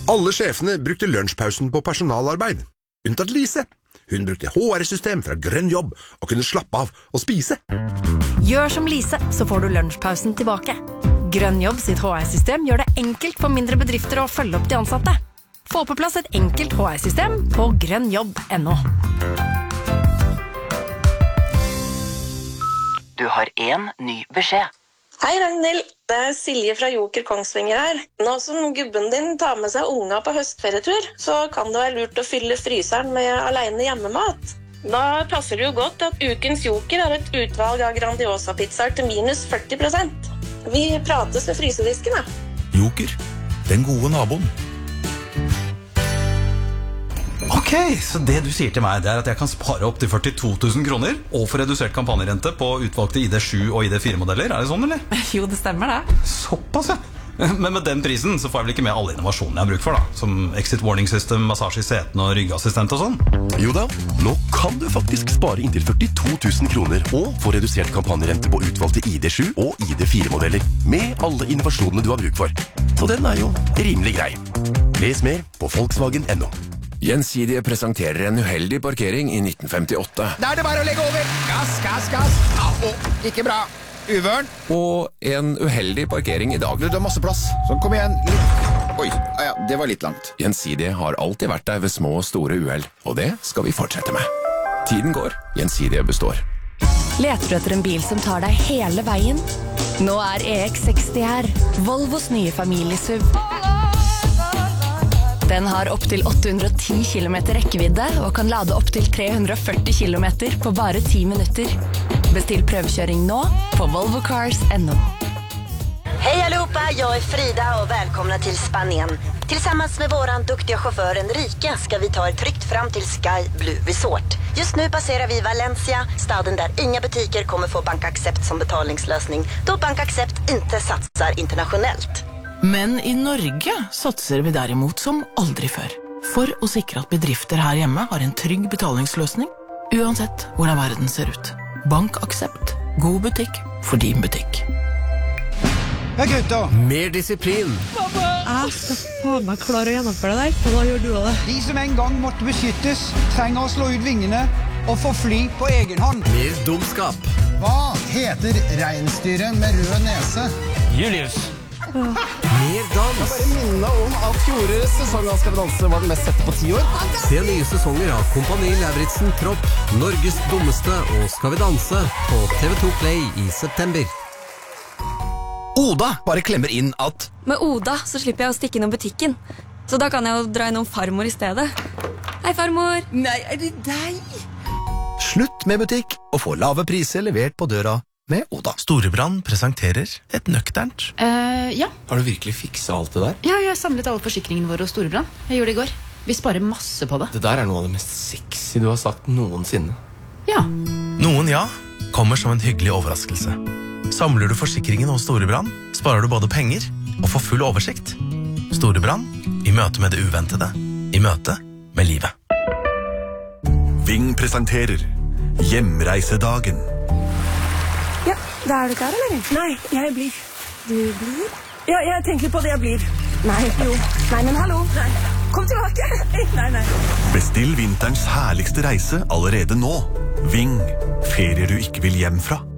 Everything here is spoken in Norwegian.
Alle sjefene brukte lunsjpausen på personalarbeid, unntatt Lise. Hun brukte HR-system fra Grønn Jobb og kunne slappe av og spise. Gjør som Lise, så får du lunsjpausen tilbake. Grønn Jobb sitt HR-system gjør det enkelt for mindre bedrifter å følge opp de ansatte. Få på plass et enkelt HR-system på grønnjobb.no. Du har en ny beskjed. Hei Ragnhild, det Silje fra Joker Kongsvinger her. Nå som gubben din tar med seg unga på høstferietur, så kan det være lurt å fylle fryseren med alene hjemmemat. Da passer det jo godt at ukens Joker har et utvalg av Grandiosa-pizzaer til minus 40%. Vi prates ved frysedisken, da. Joker, den gode naboen. Ok, så det du sier til meg, det er at jeg kan spare opp til 42 000 kroner og få redusert kampanjerente på utvalgte ID7 og ID4-modeller. Er det sånn, eller? Jo, det stemmer det. Såpass, ja. Men med den prisen så får jeg vel ikke med alle innovasjonene jeg har bruk for, da. Som exit warning system, massasje i seten og ryggassistent og sånn. Jo da, nå kan du faktisk spare inntil 42 000 kroner og få redusert kampanjerente på utvalgte ID7 og ID4-modeller med alle innovasjonene du har bruk for. Så den er jo rimelig grei. Les mer på Volkswagen.no. Gjensidige presenterer en uheldig parkering i 1958. Da er det bare å legge over. Gass, gass, gass. Ikke bra. Uvørn. Og en uheldig parkering i dag. Du har masse plass. Så kom igjen. Oi, ja, det var litt langt. Gjensidige har alltid vært der ved små og store uheld, og det skal vi fortsette med. Tiden går. Gjensidige består. Leter du etter en bil som tar deg hele veien? Nå er EX60 her. Volvos nye familiesuv. Den har opp til 810 km rekkevidde og kan lade opp til 340 km på bare 10 minutter. Bestill prøvekjøring nå på volvocars.no. Hej allihopa, jag är Frida och välkomna till Spanien. Tillsammans med våran duktiga chaufför Enrique ska vi ta er tryggt fram till Sky Blue Resort. Just nu passerar vi Valencia, staden där inga butiker kommer få BankAccept som betalningslösning, då BankAccept inte satsar internationellt. Men i Norge satser vi derimot som aldri før. For å sikre at bedrifter her hjemme har en trygg betalingsløsning, uansett hvordan verden ser ut. BankAccept. God butikk for din butikk. Hei gutter. Mer disiplin. Pappa! Jeg skal faen meg klare å gjennomføre det der. Hva gjør du av det? De som en gang måtte beskyttes, trenger å slå ut vingene og få fly på egen hånd. Mer dumskap. Hva heter reinsdyret med rød nese? Julius. Mer dans. Jeg bare minner om at fjorårets sesong av Skal vi danse var den mest sette på 10 år. Se nye sesonger av Kompani Lauritzen Tropp, Norges dummeste og Skal vi danse på TV2 Play i september. Oda bare klemmer inn at med Oda så slipper jeg å stikke innom butikken. Så da kan jeg jo dra innom farmor i stedet. Hei farmor. Nei, er det deg? Slutt med butikk og få lave priser levert på døra med Oda. Storebrand presenterer et nøkternt. Ja. Har du virkelig fikset alt det der? Ja, jeg samlet alle forsikringene våre hos Storebrand. Jeg gjorde det i går. Vi sparer masse på det. Det der er noe av det mest sexy du har sagt noensinne. Ja. Noen ja kommer som en hyggelig overraskelse. Samler du forsikringen hos Storebrand, sparer du både penger og får full oversikt. Storebrand, i møte med det uventede, i møte med livet. Ving presenterer Hjemreisedagen. Ja, da er du klar, eller? Nei, jeg blir. Du blir? Ja, jeg tenker på det jeg blir. Nei, jo. Nei, men hallo. Nei. Kom tilbake. Nei. Bestill vinterens herligste reise allerede nå. Ving, ferier du ikke vil hjem fra.